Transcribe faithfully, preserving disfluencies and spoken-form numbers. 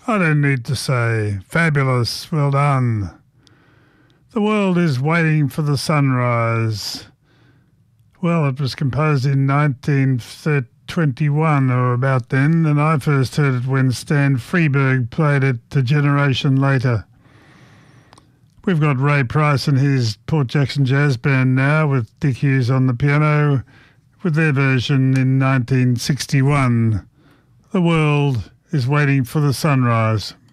I don't need to say. Fabulous. Well done. The world is waiting for the sunrise. Well, it was composed in nineteen twenty-one or about then, and I first heard it when Stan Freberg played it a generation later. We've got Ray Price and his Port Jackson Jazz Band now, with Dick Hughes on the piano, with their version in nineteen sixty-one. The world is waiting for the sunrise.